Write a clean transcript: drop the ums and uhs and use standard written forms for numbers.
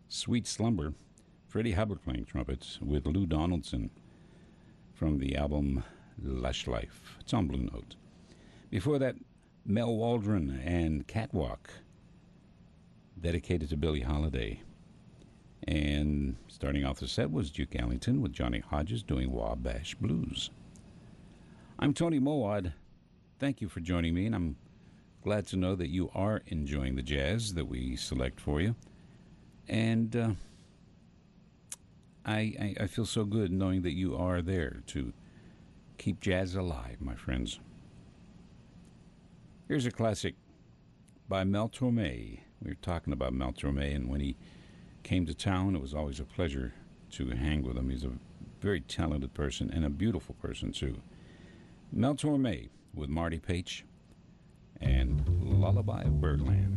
Sweet Slumber, Freddie Hubbard playing trumpets with Lou Donaldson from the album Lush Life. It's on Blue Note. Before that, Mel Waldron and Catwalk, dedicated to Billie Holiday. And starting off the set was Duke Ellington with Johnny Hodges doing Wabash Blues. I'm Tony Mowat. Thank you for joining me, and I'm glad to know that you are enjoying the jazz that we select for you. And I feel so good knowing that you are there to keep jazz alive, my friends. Here's a classic by Mel Torme. We were talking about Mel Torme, and when he came to town, it was always a pleasure to hang with him. He's a very talented person and a beautiful person, too. Mel Torme with Marty Paich and Lullaby of Birdland.